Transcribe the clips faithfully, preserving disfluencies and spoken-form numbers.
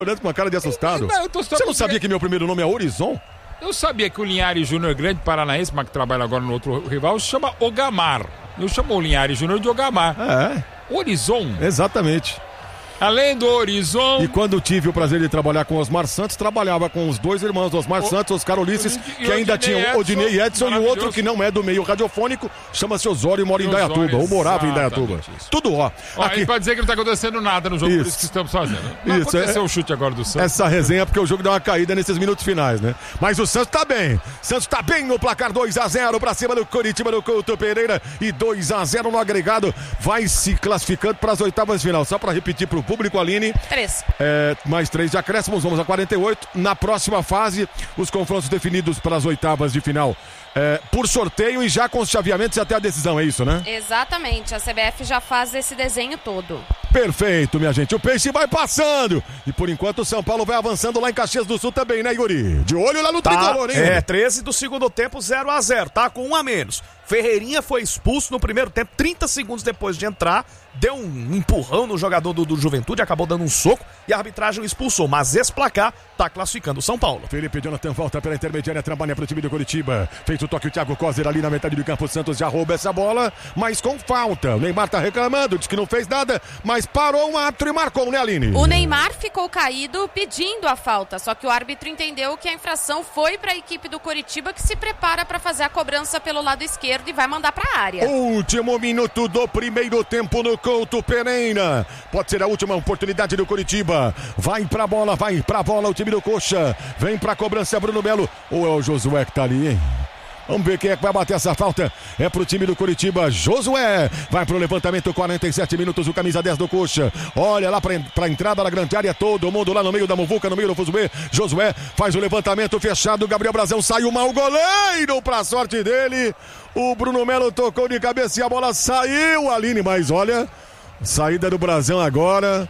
Olhando com uma cara de assustado. Não, eu tô só Você não sabia que meu primeiro nome é Horizon? Eu sabia que o Linhares Júnior, grande paranaense, mas que trabalha agora no outro rival, se chama Ogamar. Eu chamo o Linhares Júnior de Ogamar. É. Horizon. Exatamente. Além do Horizon... E quando tive o prazer de trabalhar com Osmar Santos, trabalhava com os dois irmãos, Osmar o... Santos, Oscar Ulisses, e que ainda tinham Odinei Edson e o outro que não é do meio radiofônico, chama-se Osório e mora em Indaiatuba, ou morava em Indaiatuba. Tudo ó. ó aqui... Pode dizer que não está acontecendo nada no jogo, isso. Por isso que estamos fazendo. Não isso, aconteceu o é... um chute agora do Santos. Essa resenha é porque o jogo deu uma caída nesses minutos finais, né? Mas o Santos tá bem. Santos tá bem no placar dois a zero pra cima do Coritiba, do Couto Pereira, e dois a zero no agregado. Vai se classificando para as oitavas de final. Só para repetir pro público, Aline... Três. É, mais três de acréscimos, vamos a quarenta e oito. Na próxima fase, os confrontos definidos para as oitavas de final. É, por sorteio e já com os chaveamentos até a decisão, é isso, né? Exatamente, a C B F já faz esse desenho todo. Perfeito, minha gente, o Peixe vai passando e por enquanto o São Paulo vai avançando lá em Caxias do Sul também, né, Yuri? De olho lá no tá, tricolor, hein? É, treze do segundo tempo, zero a zero, tá com um a menos. Ferreirinha foi expulso no primeiro tempo, trinta segundos depois de entrar, deu um empurrão no jogador do, do Juventude, acabou dando um soco e a arbitragem o expulsou, mas esse placar tá classificando o São Paulo. Felipe Jonathan volta pela intermediária, trabalha pro time do Curitiba, fez o toque o Thiago Coser ali na metade do campo, o Santos já rouba essa bola, mas com falta. O Neymar tá reclamando, diz que não fez nada, mas parou o árbitro e marcou, né, Aline? O Neymar ficou caído pedindo a falta, só que o árbitro entendeu que a infração foi para a equipe do Curitiba, que se prepara para fazer a cobrança pelo lado esquerdo e vai mandar para a área. Último minuto do primeiro tempo no Couto Pereira. Pode ser a última oportunidade do Curitiba. Vai pra bola, vai pra bola o time do Coxa. Vem pra cobrança Bruno Melo. Ou é o Josué que tá ali, hein? Vamos ver quem é que vai bater essa falta. É pro time do Curitiba. Josué vai pro levantamento, quarenta e sete minutos, o camisa dez do Coxa. Olha lá pra, pra entrada da grande área, todo mundo lá no meio da muvuca, no meio do fuzuê. Josué faz o levantamento fechado. Gabriel Brazão saiu mal, o goleiro, pra sorte dele. O Bruno Melo tocou de cabeça e a bola saiu, Aline. Mas olha, saída do Brazão agora.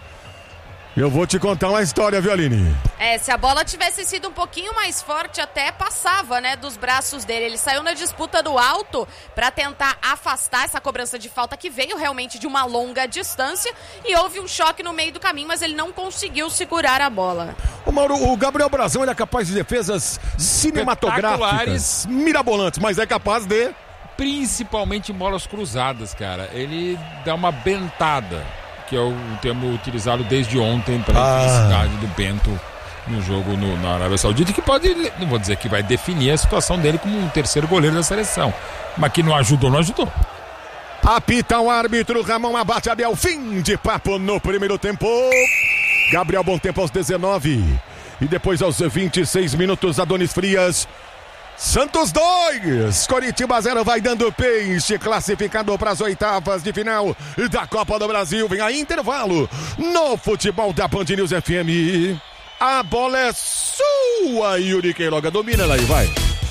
Eu vou te contar uma história, viu, Aline? É, se a bola tivesse sido um pouquinho mais forte, até passava, né, dos braços dele. Ele saiu na disputa do alto para tentar afastar essa cobrança de falta que veio realmente de uma longa distância e houve um choque no meio do caminho, mas ele não conseguiu segurar a bola. O Mauro, o Gabriel Brazão, ele é capaz de defesas cinematográficas, mirabolantes, mas é capaz de... Principalmente em bolas cruzadas, cara. Ele dá uma bentada, que é o termo utilizado desde ontem para a ah. infelicidade do Bento no jogo no, na Arábia Saudita, que pode, não vou dizer que vai definir a situação dele como um terceiro goleiro da seleção, mas que não ajudou, não ajudou. Apita o árbitro, Ramon Abate Abel, fim de papo no primeiro tempo. Gabriel Bom Tempo aos dezenove e depois aos vinte e seis minutos, Adonis Frias. Santos dois, Coritiba zero, vai dando Peixe, classificado para as oitavas de final da Copa do Brasil. Vem a intervalo no futebol da Band News F M. A bola é sua, Yuri Queiroga, domina ela aí, vai.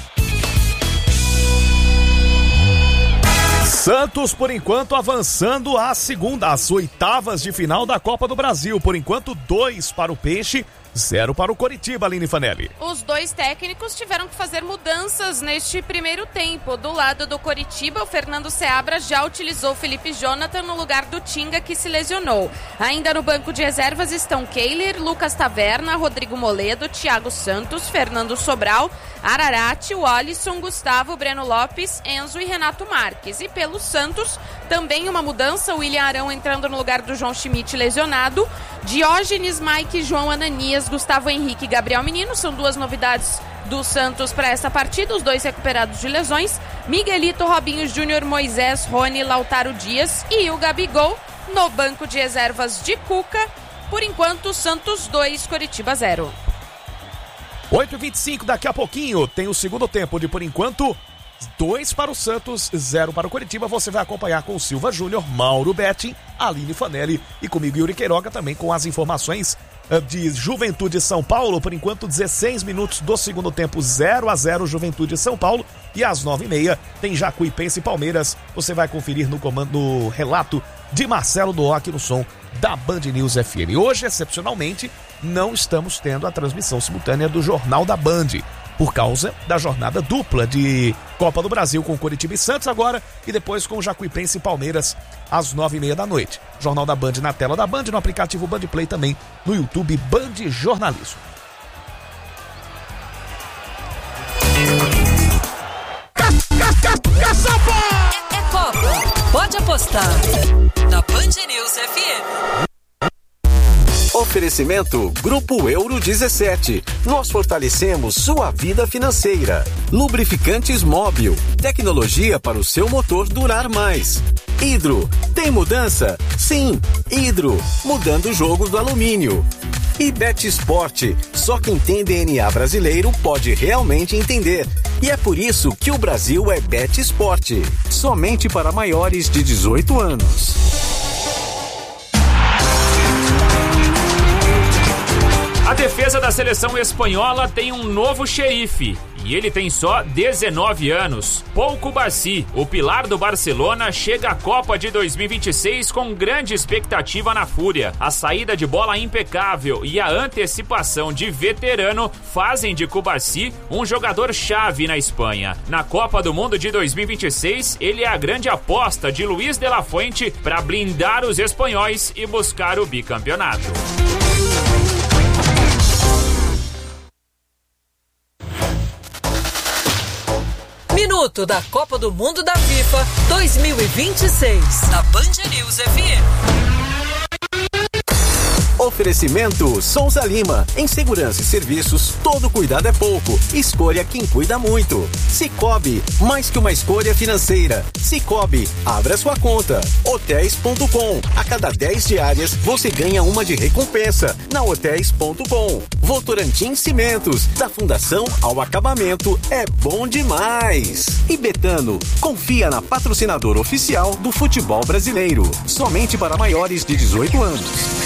Santos, por enquanto, avançando à segunda, às oitavas de final da Copa do Brasil. Por enquanto, dois para o Peixe, zero para o Coritiba, Aline Fanelli. Os dois técnicos tiveram que fazer mudanças neste primeiro tempo. Do lado do Coritiba, o Fernando Seabra já utilizou Felipe Jonathan no lugar do Tinga, que se lesionou. Ainda no banco de reservas estão Keiler, Lucas Taverna, Rodrigo Moledo, Thiago Santos, Fernando Sobral, Ararate, Alisson, Gustavo, Breno Lopes, Enzo e Renato Marques. E pelo Santos, também uma mudança, o William Arão entrando no lugar do João Schmidt lesionado, Diógenes, Mike, João Ananias, Gustavo Henrique e Gabriel Menino, são duas novidades do Santos para essa partida, os dois recuperados de lesões, Miguelito, Robinho Júnior, Moisés, Rony, Lautaro Dias e o Gabigol no banco de reservas de Cuca. Por enquanto, Santos dois, Coritiba zero. oito e vinte e cinco, daqui a pouquinho tem o segundo tempo de, por enquanto, dois para o Santos, zero para o Coritiba. Você vai acompanhar com o Silva Júnior, Mauro Betting, Aline Fanelli e comigo, Yuri Queiroga, também com as informações de Juventude São Paulo. Por enquanto, dezesseis minutos do segundo tempo, zero a zero, Juventude São Paulo. E às nove e meia tem Jacuipense e Palmeiras. Você vai conferir no comando, no relato de Marcelo Doá no som da Band News F M. Hoje, excepcionalmente, não estamos tendo a transmissão simultânea do Jornal da Band. por causa da jornada dupla de Copa do Brasil com Coritiba e Santos agora e depois com o Jacuipense e Palmeiras às nove e meia da noite. Jornal da Band na tela da Band, no aplicativo Band Play também no YouTube Band Jornalismo. É, é Copa, pode apostar na Band News F M. Oferecimento Grupo Euro dezessete. Nós fortalecemos sua vida financeira. Lubrificantes Móbil. Tecnologia para o seu motor durar mais. Hidro. Tem mudança? Sim. Hidro. Mudando o jogo do alumínio. E Bet Sport. Só quem tem D N A brasileiro pode realmente entender. E é por isso que o Brasil é Bet Sport. Somente para maiores de dezoito anos. A defesa da seleção espanhola tem um novo xerife e ele tem só dezenove anos. Pau Cubarsí, o pilar do Barcelona, chega à Copa de dois mil e vinte e seis com grande expectativa na Fúria. A saída de bola impecável e a antecipação de veterano fazem de Cubarsí um jogador-chave na Espanha. Na Copa do Mundo de dois mil e vinte e seis, ele é a grande aposta de Luis de la Fuente para blindar os espanhóis e buscar o bicampeonato. Minuto da Copa do Mundo da FIFA dois mil e vinte e seis, na Band News F M. Oferecimento Souza Lima. Em segurança e serviços, todo cuidado é pouco. Escolha quem cuida muito. Sicoob, mais que uma escolha financeira. Sicoob, abra sua conta. Hotéis ponto com. A cada dez diárias, você ganha uma de recompensa na Hotéis ponto com. Votorantim Cimentos, da fundação ao acabamento, é bom demais. E Betano, confia na patrocinadora oficial do futebol brasileiro. Somente para maiores de dezoito anos.